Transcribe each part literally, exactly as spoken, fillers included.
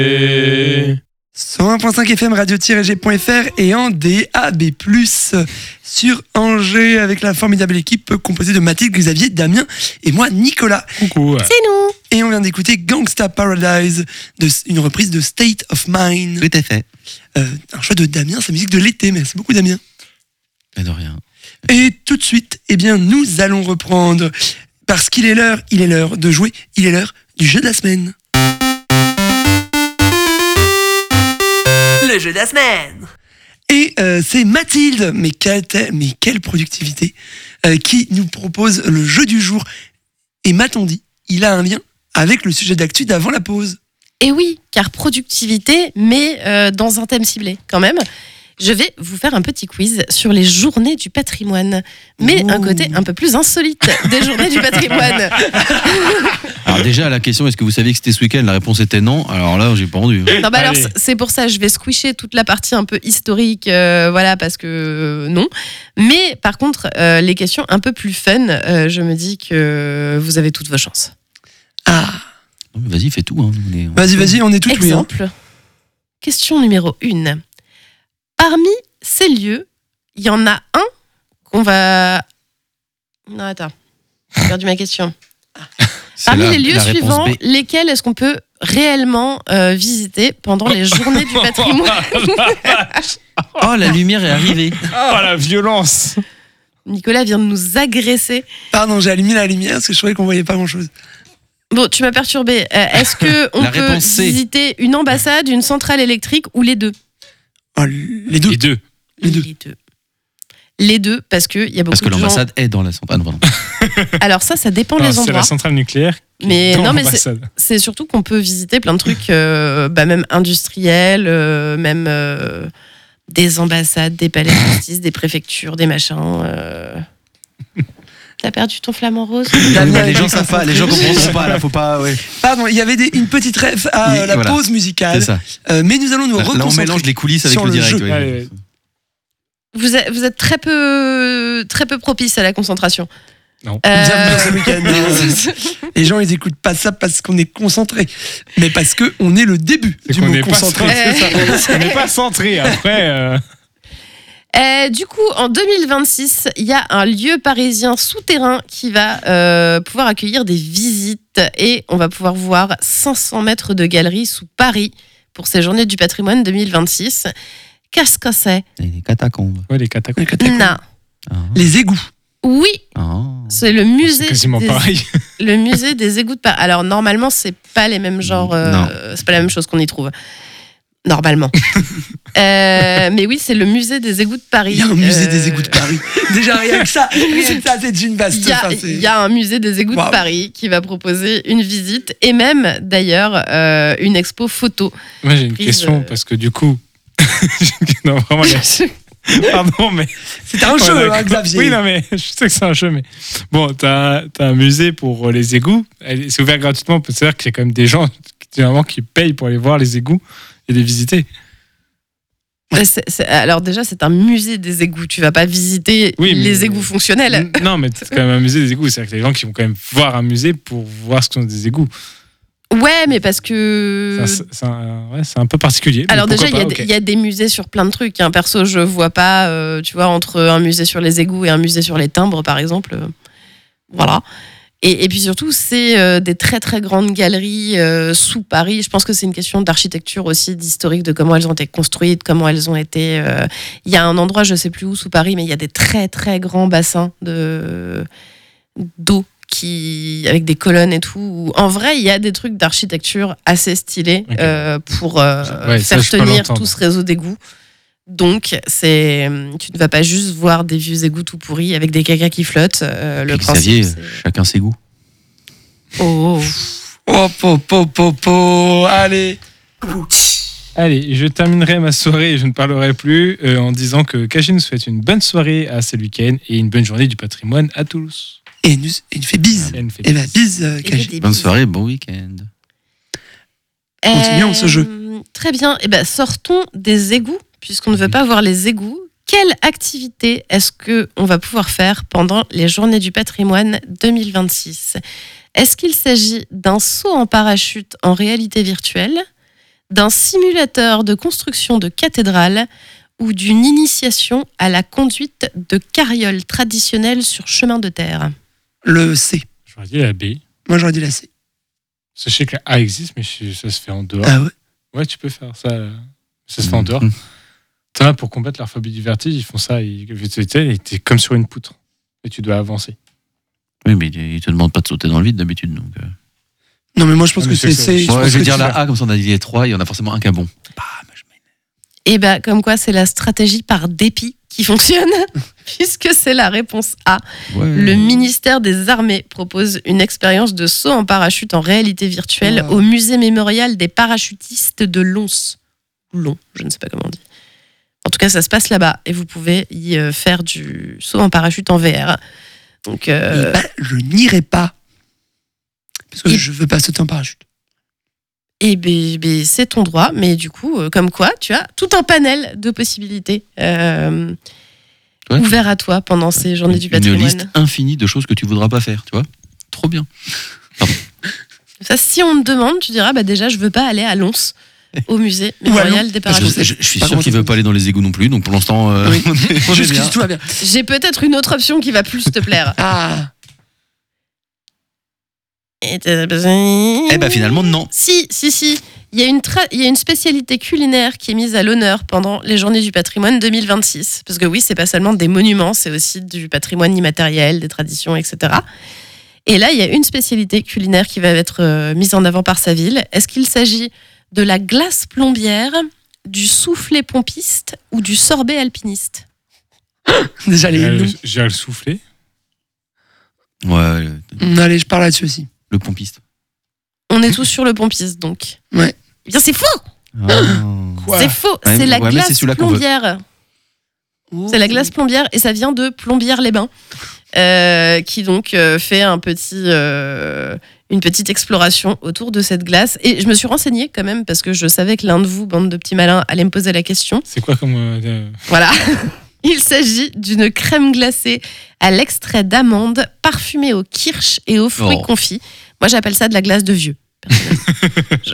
cent un virgule cinq F M radio-g point F R et en D A B plus, sur Angers, avec la formidable équipe composée de Mathilde, Xavier, Damien et moi, Nicolas. Coucou. C'est nous. Et on vient d'écouter Gangsta Paradise, de, une reprise de State of Mind. Tout à fait. Euh, un choix de Damien, c'est musique de l'été, merci beaucoup Damien. Mais de rien. Et tout de suite, eh bien, nous allons reprendre, parce qu'il est l'heure, il est l'heure de jouer, il est l'heure du jeu de la semaine. Le jeu de la semaine. Et euh, c'est Mathilde, mais quelle, mais quelle productivité, euh, qui nous propose le jeu du jour. Et m'a-t-on dit, il a un lien avec le sujet d'actu d'avant la pause. Et oui, car productivité, mais euh, dans un thème ciblé quand même. Je vais vous faire un petit quiz sur les journées du patrimoine, mais Ouh. un côté un peu plus insolite des journées du patrimoine. Alors déjà, la question, est-ce que vous saviez que c'était ce week-end? La réponse était non. Alors là, j'ai pas rendu. Non, bah alors Allez. c'est pour ça, je vais squisher toute la partie un peu historique, euh, voilà, parce que euh, non. Mais par contre, euh, les questions un peu plus fun, euh, je me dis que vous avez toutes vos chances. Ah, Non, mais vas-y, fais tout. Hein. On est- on- vas-y, vas-y, on est tout oui. Hein. Exemple, question numéro une. Parmi ces lieux, il y en a un qu'on va... Non, attends, j'ai perdu ma question. C'est Parmi la- les lieux la réponse suivants, B. lesquels est-ce qu'on peut réellement euh, visiter pendant les journées du patrimoine? Oh, la lumière est arrivée. Oh la violence. Nicolas vient de nous agresser. Pardon, j'ai allumé la lumière parce que je croyais qu'on voyait pas grand-chose. Bon, tu m'as perturbé. Euh, est-ce qu'on La peut réponse C. visiter une ambassade, une centrale électrique ou les deux? Oh, les deux. Les deux. Les deux. Les deux. Les deux, parce qu'il y a beaucoup Parce que de gens... l'ambassade est dans la centrale. Ah, non, pardon. Alors ça, ça dépend Non, des c'est endroits. la centrale nucléaire. qui Mais est dans non, mais l'ambassade. C'est surtout qu'on peut visiter plein de trucs, euh, bah, même industriels, euh, même euh, des ambassades, des palais de justice, des préfectures, des machins. euh. T'as perdu ton flamant rose? Damien Bah, les est gens très savent pas, les gens comprendront pas. Là, faut pas. Ouais. Pardon, il y avait des, une petite ref à euh, Oui, la voilà. pause musicale. C'est ça. Euh, mais nous allons nous Là, on reconcentrer. mélange les coulisses avec sur le le direct. jeu. ouais. Allez, allez. Vous êtes, vous êtes très peu, très peu propice à la concentration. Non. Euh, Bienvenue dans ce week-end. Les gens, ils écoutent pas ça parce qu'on est concentré, mais parce que on est le début C'est du qu'on mot n'est pas concentré. centré. On n'est pas centré. Après, euh, Euh, du coup, en deux mille vingt-six, il y a un lieu parisien souterrain qui va euh, pouvoir accueillir des visites et on va pouvoir voir cinq cents mètres de galeries sous Paris pour ces journées du patrimoine deux mille vingt-six. Qu'est-ce que c'est? Les catacombes. ouais, les catacombes. Les catacombes. Non. Ah. Les égouts. Oui, Ah. c'est le musée, C'est quasiment des, pareil. le musée des égouts de Paris. Alors normalement, c'est pas les mêmes genres, euh, Non. c'est pas la même chose qu'on y trouve. Normalement. Euh, mais oui, c'est le musée des égouts de Paris. Il y a un musée Euh, des égouts de Paris. Déjà rien que ça, rien que ça, c'est une vaste. Il y, a, enfin, c'est- il y a un musée des égouts Wow. de Paris qui va proposer une visite et même d'ailleurs euh, une expo photo. Moi, j'ai une Prise, question euh, parce que du coup. non, vraiment. les- Pardon, mais. C'est un jeu, Voilà. hein, Xavier. Oui, non, mais je sais que c'est un jeu, mais bon, t'as as un musée pour euh, les égouts. Elle- C'est ouvert gratuitement. C'est-à-dire qu'il y a quand même des gens généralement qui payent pour aller voir les égouts et les visiter. Euh, c'est- c'est- alors déjà, c'est un musée des égouts. Tu vas pas visiter Oui, mais- les égouts fonctionnels. N- Non, mais c'est quand même un musée des égouts. C'est-à-dire que les gens qui vont quand même voir un musée pour voir ce que sont des égouts. Ouais, mais parce que... C'est un- C'est un, ouais, c'est un peu particulier. mais Alors déjà, il y, pourquoi a pas, des- ok. il y a des musées sur plein de trucs. Hein. Perso, je vois pas, euh, tu vois, entre un musée sur les égouts et un musée sur les timbres, par exemple. euh, voilà. Et, et puis surtout, c'est euh, des très très grandes galeries euh, sous Paris. Je pense que c'est une question d'architecture aussi, d'historique, de comment elles ont été construites, comment elles ont été... euh, Il y a un endroit, je sais plus où, sous Paris, mais il y a des très très grands bassins de d'eau qui avec des colonnes et tout. Où, en vrai, il y a des trucs d'architecture assez stylés Ok. euh, pour euh, Ouais, ça, faire je peux tenir l'entendre. tout ce réseau d'égouts. Donc, c'est, tu ne vas pas juste voir des vieux égouts tout pourris avec des cacas qui flottent. Euh, le Puis Xavier, principe, c'est... chacun ses goûts. Oh, oh. Hop, hop, hop, hop, hop. Allez. Allez, je terminerai ma soirée et je ne parlerai plus euh, en disant que Kaji nous souhaite une bonne soirée à ce week-end et une bonne journée du patrimoine à Toulouse. Et il nous, il nous fait bise. Et elle nous fait Et bah, des- bise, euh, Et Kaji. des Bonne bises. soirée, bon week-end. Continuons ce jeu. Euh, Très bien. Eh ben, sortons des égouts, puisqu'on ne veut pas voir les égouts. Quelle activité est-ce qu'on va pouvoir faire pendant les Journées du patrimoine deux mille vingt-six ? Est-ce qu'il s'agit d'un saut en parachute en réalité virtuelle, d'un simulateur de construction de cathédrale ou d'une initiation à la conduite de carrioles traditionnelles sur chemin de terre? Le C. J'aurais dit la B. Moi, j'aurais dit la C. Sachez que la A existe, mais je- ça se fait en dehors. Ah ouais. Ouais, tu peux faire ça. euh, Ça se fait en dehors. Mhm. T'en as pour combattre leur phobie du vertige, ils font ça. Ils, tu sais, t'es comme sur une poutre. Et tu dois avancer. Oui, mais ils te demandent pas de sauter dans le vide d'habitude. Donc, euh. Non, mais moi, je pense Ah, que mais c'est c'est- C. c'est- pense Ouais, je vais que dire tu la vas- A, comme ça on a dit les trois, il y en a forcément un qui est bon. Bah, moi, je mets- Et bah, comme quoi, c'est la stratégie par dépit qui fonctionne, puisque c'est la réponse A. Ouais. Le ministère des Armées propose une expérience de saut en parachute en réalité virtuelle Wow. au musée mémorial des parachutistes de Lons. Long, je ne sais pas comment on dit. En tout cas, ça se passe là-bas et vous pouvez y euh, faire du saut en parachute en V R. Donc, euh, Eh ben, je n'irai pas. Parce que Et- je veux pas sauter en parachute. et ben, ben, c'est ton droit, mais du coup, euh, comme quoi, tu as tout un panel de possibilités euh, Ouais, tu- ouvert à toi pendant ces journées du Une patrimoine. liste infinie de choses que tu voudras pas faire, tu vois. Trop bien. Ça, si on te demande, tu diras bah déjà, je veux pas aller à Lons, au musée Ou à mémorial Lons, des parce que parachutistes. Je, je suis Pas sûr comment qu'il ça veut pas aller dans les égouts non plus, donc pour l'instant, euh, Oui. on est- on est Jusqu'ici, bien. tout va bien. J'ai peut-être une autre option qui va plus te plaire. Ah, Et t'as- Eh ben finalement, non. Si, si, si. Il y, a une tra- il y a une spécialité culinaire qui est mise à l'honneur pendant les Journées du patrimoine deux mille vingt-six. Parce que oui, c'est pas seulement des monuments, c'est aussi du patrimoine immatériel, des traditions, et cetera. Et là, il y a une spécialité culinaire qui va être euh, mise en avant par sa ville. Est-ce qu'il s'agit de la glace plombière, du soufflé pompiste ou du sorbet alpiniste? déjà les J'ai noms. le- J'ai le soufflé. Ouais, le, Allez, je parle là-dessus aussi. le pompiste. On est tous sur le pompiste, donc. Ouais. Eh bien, c'est faux. Quoi C'est faux. Ouais, c'est la ouais, mais glace c'est celui-là qu'on veut. plombière. C'est la glace plombière et ça vient de Plombières-les-Bains, euh, qui donc euh, fait un petit, euh, une petite exploration autour de cette glace. Et je me suis renseignée quand même parce que je savais que l'un de vous, bande de petits malins, allait me poser la question. C'est quoi comme. euh, Voilà. Il s'agit d'une crème glacée à l'extrait d'amande parfumée au kirsch et aux fruits Oh. confits. Moi, j'appelle ça de la glace de vieux. personnellement. Je-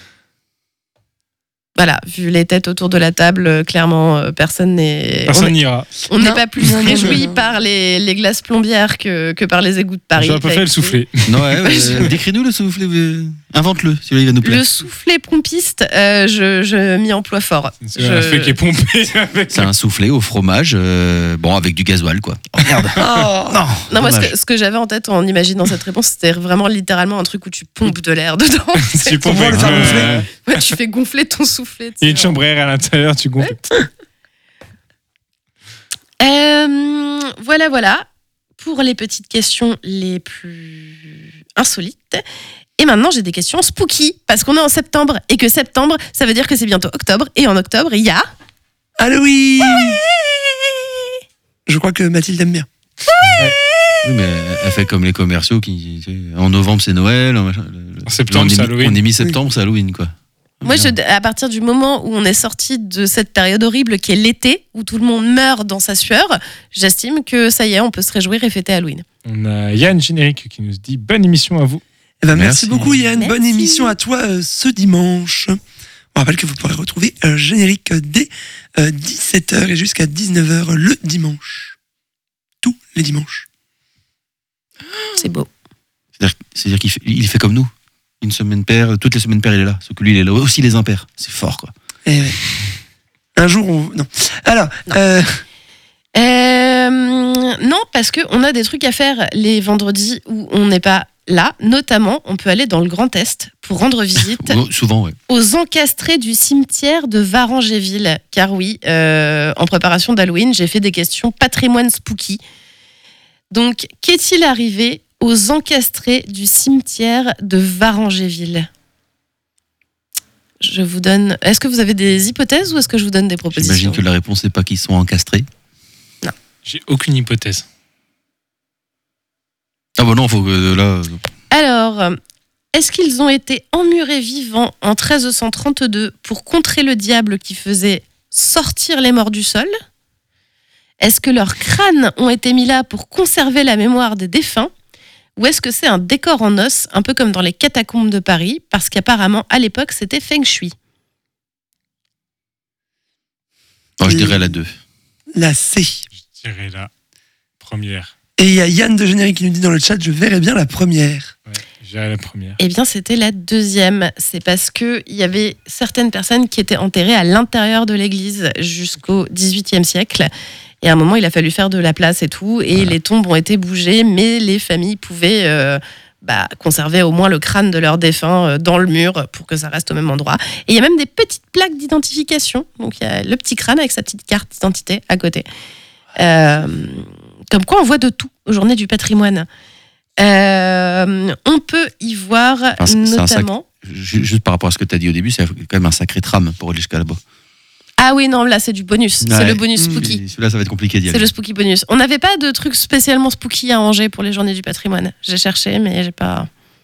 Voilà, vu les têtes autour de la table, euh, clairement, euh, personne n'est. on Personne est- n'ira. On n'est Non. pas plus Non, non, réjoui non, non. par les, les glaces plombières que, que par les égouts de Paris. J'aurais pas fait le soufflé. Non, ouais, ouais, décris-nous le soufflé. euh, Invente-le, celui-là il va nous plaire. Le soufflé pompiste, euh, je, je m'y emploie fort. C'est un Je- truc qui est pompé avec. C'est un soufflé au fromage, euh, bon, avec du gasoil, quoi. Oh, merde. Oh. Non, Non, moi, ce dommage. que, ce que j'avais en tête en imaginant cette réponse, c'était vraiment littéralement un truc où tu pompes de l'air dedans. Tu pompes pouvoir avec le faire le- gonfler. Ouais, tu fais gonfler ton soufflet. tu Il y a une sais. chambre à air à l'intérieur, tu gonfles. Euh, voilà, voilà, pour les petites questions les plus insolites. Et maintenant, j'ai des questions spooky, parce qu'on est en septembre, et que septembre, ça veut dire que c'est bientôt octobre, et en octobre, il y a... Halloween. Je crois que Mathilde aime bien. Oui, mais elle fait comme les commerciaux qui. tu sais, en novembre, c'est Noël. En, machin, le- le- En septembre, on est c'est mi- Halloween. On est mi-septembre, c'est Halloween, quoi. Moi, je, Bien. à partir du moment où on est sorti de cette période horrible qui est l'été, où tout le monde meurt dans sa sueur, j'estime que ça y est, on peut se réjouir et fêter Halloween. On a Yann Générique qui nous dit bonne émission à vous. Eh ben, merci. Merci. beaucoup Yann, Merci. bonne émission à toi euh, ce dimanche. On rappelle que vous pourrez retrouver un générique dès euh, dix-sept heures et jusqu'à dix-neuf heures le dimanche. Tous les dimanches. C'est beau. C'est-à-dire, c'est-à-dire qu'il fait, il fait comme nous. Une semaine paire, toutes les semaines paires, il est là. Sauf que lui, il est là aussi les impairs. C'est fort, quoi. Eh ouais. Un jour, on... Non. Alors, Non. euh, Euh, non, parce qu'on a des trucs à faire les vendredis où on n'est pas là. Notamment, on peut aller dans le Grand Est pour rendre visite Oh, souvent, ouais. aux encastrés du cimetière de Varangéville. Car oui, euh, en préparation d'Halloween, j'ai fait des questions patrimoine spooky. Donc, qu'est-il arrivé aux encastrés du cimetière de Varangéville? Je vous donne... Est-ce que vous avez des hypothèses ou est-ce que je vous donne des propositions? J'imagine que la réponse n'est pas qu'ils sont encastrés. J'ai aucune hypothèse. Ah bah non, faut que là. Alors, est-ce qu'ils ont été emmurés vivants en treize cent trente-deux pour contrer le diable qui faisait sortir les morts du sol? Est-ce que leurs crânes ont été mis là pour conserver la mémoire des défunts? Ou est-ce que c'est un décor en os, un peu comme dans les catacombes de Paris, parce qu'apparemment, à l'époque, c'était feng shui? je dirais la deux. La C. Je dirais la première. Et il y a Yann de Générique qui nous dit dans le chat, je verrais bien la première. Ouais, je dirais la première. Eh bien, c'était la deuxième. C'est parce qu'il y avait certaines personnes qui étaient enterrées à l'intérieur de l'église jusqu'au dix-huitième siècle. Et à un moment, il a fallu faire de la place et tout. Et voilà. Les tombes ont été bougées, mais les familles pouvaient euh, bah, conserver au moins le crâne de leurs défunts dans le mur pour que ça reste au même endroit. Et il y a même des petites plaques d'identification. Donc, il y a le petit crâne avec sa petite carte d'identité à côté. Euh, comme quoi, on voit de tout aux Journées du patrimoine. Euh, on peut y voir enfin, c'est, notamment... C'est sac... Juste par rapport à ce que tu as dit au début, c'est quand même un sacré tram pour aller jusqu'à là-bas. Ah oui, non, là, c'est du bonus. Ouais. C'est le bonus spooky. Mmh, celui-là, ça va être compliqué d'y aller. C'est le spooky bonus. On n'avait pas de truc spécialement spooky à Angers pour les Journées du patrimoine. J'ai cherché, mais j'ai pas...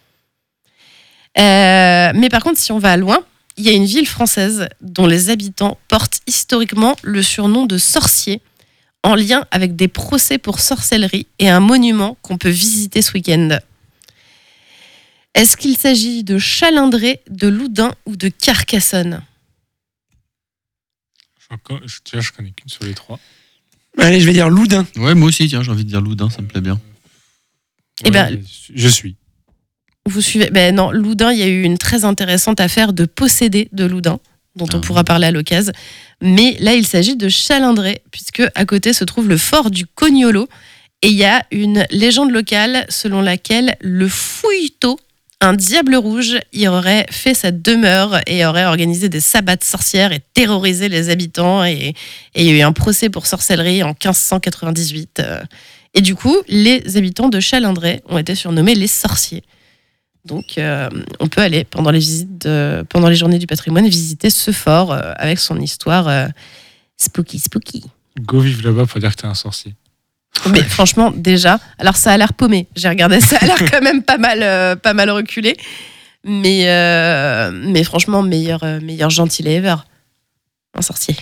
Euh, mais par contre, si on va loin, il y a une ville française dont les habitants portent historiquement le surnom de sorciers, en lien avec des procès pour sorcellerie et un monument qu'on peut visiter ce week-end. Est-ce qu'il s'agit de Chalindré, de Loudun ou de Carcassonne ? Je, tiens, je connais qu'une sur les trois. Allez, je vais dire Loudun. Ouais, moi aussi, tiens, j'ai envie de dire Loudun, ça me plaît bien. Ouais, eh ben, je suis. Vous suivez ? Ben non, Loudun, il y a eu une très intéressante affaire de possédé de Loudun, dont ah. on pourra parler à l'occasion. Mais là, il s'agit de Chalindré, puisque à côté se trouve le fort du Cognolo. Et il y a une légende locale selon laquelle le Fouilletot, un diable rouge, y aurait fait sa demeure et aurait organisé des sabbats de sorcières et terrorisé les habitants. Et, et il y a eu un procès pour sorcellerie en quinze cent quatre-vingt-dix-huit. Et du coup, les habitants de Chalindré ont été surnommés les sorciers. Donc, euh, on peut aller, pendant les visites de, pendant les Journées du patrimoine, visiter ce fort euh, avec son histoire euh, spooky, spooky. Go vivre là-bas pour dire que t'es un sorcier. Mais franchement, déjà, alors ça a l'air paumé. J'ai regardé, ça a l'air quand même pas mal, euh, pas mal reculé. Mais, euh, mais franchement, meilleur, euh, meilleur gentil ever. Un sorcier.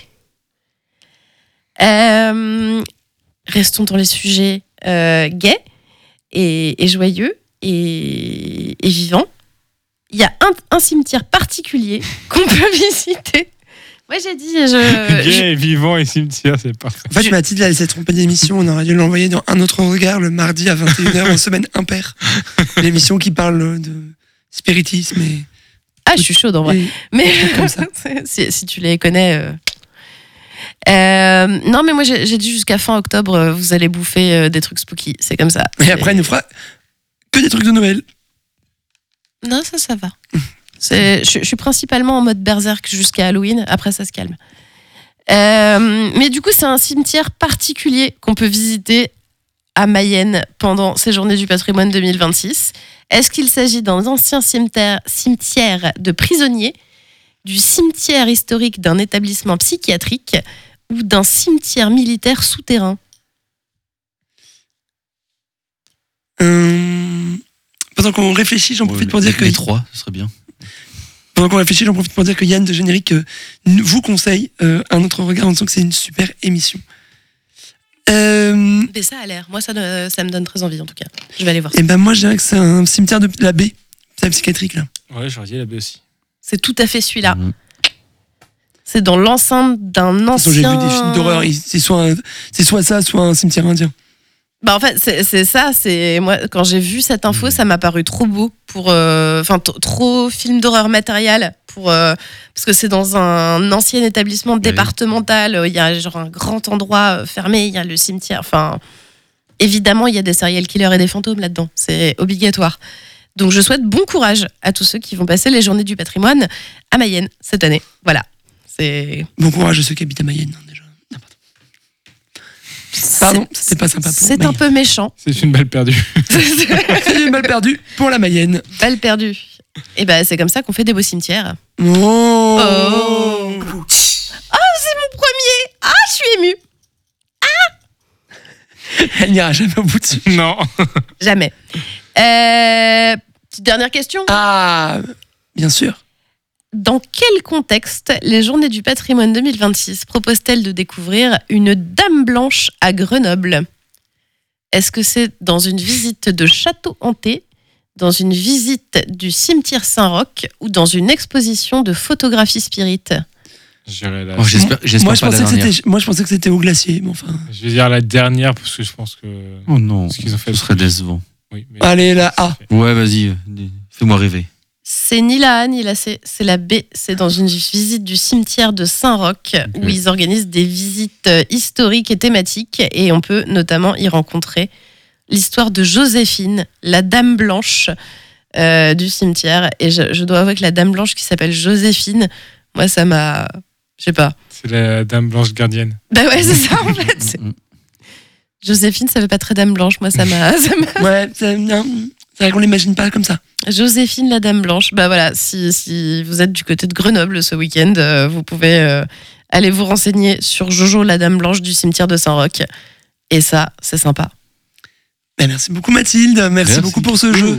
Euh, restons dans les sujets euh, gays et, et joyeux. Et, et vivant. Il y a un, un cimetière particulier qu'on peut visiter. Ouais, j'ai dit. Je, Gay je... et vivant et cimetière, c'est parfait. En fait, je... Mathilde, elle s'est trompée d'émission. On aurait dû l'envoyer dans Un autre regard le mardi à vingt et une heures en semaine impaire. L'émission qui parle de spiritisme et. Ah, je suis chaude en vrai. Et... Mais comme ça. si, si tu les connais. Euh... Euh, non, mais moi, j'ai, j'ai dit jusqu'à fin octobre, vous allez bouffer euh, des trucs spooky. C'est comme ça. Et après, elle nous fera. Que des trucs de Noël. Non, ça, ça va. C'est, je, je suis principalement en mode berserk jusqu'à Halloween. Après, ça se calme. Euh, mais du coup, c'est un cimetière particulier qu'on peut visiter à Mayenne pendant ces Journées du patrimoine deux mille vingt-six. Est-ce qu'il s'agit d'un ancien cimetière, cimetière de prisonniers, du cimetière historique d'un établissement psychiatrique ou d'un cimetière militaire souterrain ? Euh, pendant qu'on réfléchit, j'en profite ouais, pour dire que les trois, ce serait bien. Pendant qu'on réfléchit, j'en profite pour dire que Yann de Générique euh, vous conseille euh, Un autre regard en disant que c'est une super émission. Euh, Mais ça a l'air. Moi, ça, ne, ça me donne très envie en tout cas. Je vais aller voir ça. Et ben moi, je dirais que c'est un cimetière de la baie, c'est la psychiatrique là. Ouais, j'aurais dit la baie aussi. C'est tout à fait celui-là. Mmh. C'est dans l'enceinte d'un ancien. J'ai vu des films d'horreur. C'est soit, un, c'est soit ça, soit un cimetière indien. Bah en fait c'est, c'est ça, c'est moi quand j'ai vu cette info, ça m'a paru trop beau pour, enfin euh, t- trop film d'horreur matériel pour euh, parce que c'est dans un ancien établissement départemental, il y a genre un grand endroit fermé, il y a le cimetière, enfin évidemment il y a des serial killers et des fantômes là-dedans, c'est obligatoire. Donc je souhaite bon courage à tous ceux qui vont passer les Journées du patrimoine à Mayenne cette année. Voilà, c'est bon courage à ceux qui habitent à Mayenne déjà. Pardon, c'était pas sympa pour C'est Mayenne. un peu méchant. C'est une balle perdue. C'est une balle perdue pour la Mayenne. Balle perdue. Et ben c'est comme ça qu'on fait des beaux cimetières. Oh, oh. Ah, c'est mon premier. Ah, je suis émue. Ah. Elle n'ira jamais au bout de ce Non. Jamais. Euh, petite dernière question. Ah, bien sûr. Dans quel contexte les Journées du patrimoine deux mille vingt-six proposent-elles de découvrir une dame blanche à Grenoble ? Est-ce que c'est dans une visite de château hanté, dans une visite du cimetière Saint-Roch ou dans une exposition de photographie spirit ? Je dirais la... Oh, j'espère, j'espère Moi, je pas la pensais que dernière. c'était, moi, je pensais que c'était au glacier, mais enfin. Je vais dire la dernière parce que je pense que. Oh non, Ce qu'ils ont fait ce serait plus. décevant. Oui, mais- Allez, la A. Ouais, vas-y, euh, fais-moi rêver. C'est ni la A ni la C, c'est la B. C'est dans une visite du cimetière de Saint-Roch Ok. où ils organisent des visites euh, historiques et thématiques et on peut notamment y rencontrer l'histoire de Joséphine, la dame blanche euh, du cimetière. Et je, je dois avouer que la dame blanche qui s'appelle Joséphine, moi ça m'a... Je sais pas. C'est la dame blanche gardienne. Bah ouais, c'est ça en fait. C'est- Mm, mm. Joséphine, ça fait pas très dame blanche, moi ça m'a... ça m'a- Ouais, c'est, non, c'est vrai qu'on l'imagine pas comme ça. Joséphine, la dame blanche. Bah voilà, si, si vous êtes du côté de Grenoble ce week-end, euh, vous pouvez euh, aller vous renseigner sur Jojo, la dame blanche du cimetière de Saint-Roch. Et ça, c'est sympa. Ben, merci beaucoup Mathilde, merci, Merci. beaucoup pour ce jeu.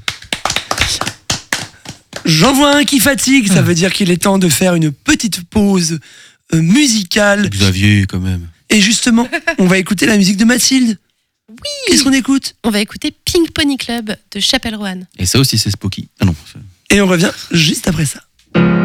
J'en vois un qui fatigue, ça veut dire qu'il est temps de faire une petite pause euh, musicale. Xavier, quand même. Et justement, on va écouter la musique de Mathilde. Oui. Qu'est-ce qu'on écoute? On va écouter Pink Pony Club de Chapelle Roanne. Et ça aussi, c'est spooky. Ah non. c'est- Et on revient juste après ça.